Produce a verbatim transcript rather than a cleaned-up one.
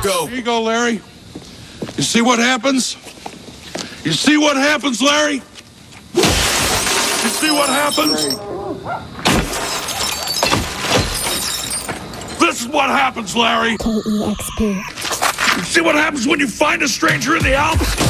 Go. Here you go, Larry. You see what happens? You see what happens, Larry? You see what happens? This is what happens, Larry. K E X P. You see what happens when you find a stranger in the Alps?